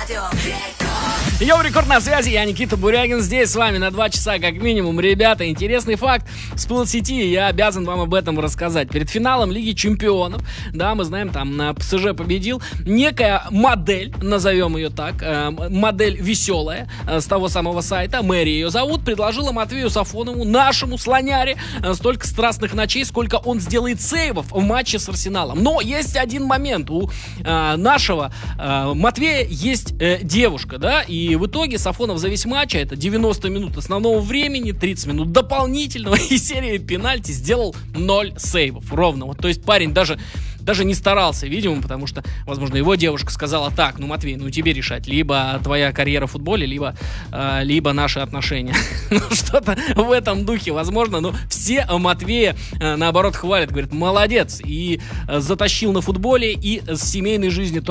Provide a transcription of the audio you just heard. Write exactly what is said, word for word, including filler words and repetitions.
Йоу, Рекорд на связи, я Никита Бурягин, здесь с вами на два часа как минимум. Ребята, интересный факт всплыл в сети, и я обязан вам об этом рассказать. Перед финалом Лиги Чемпионов, да, мы знаем, там ПСЖ победил, некая модель, назовем ее так, э, модель веселая, э, с того самого сайта, Мэри ее зовут, предложила Матвею Сафонову, нашему слоняре, э, столько страстных ночей, сколько он сделает сейвов в матче с Арсеналом. Но есть один момент, у э, нашего э, Матвея есть э, девушка, да, и в итоге Сафонов за весь матч, а это девяносто минут основного времени, тридцать минут дополнительного и серии пенальти, сделал ноль сейвов ровно. Вот, то есть парень даже, даже не старался, видимо, потому что, возможно, его девушка сказала: так, ну, Матвей, ну тебе решать, либо твоя карьера в футболе, либо, э, либо наши отношения. Ну, что-то в этом духе, возможно, но все Матвея, э, наоборот, хвалят, говорят: молодец, и э, затащил на футболе, и с семейной жизни тоже.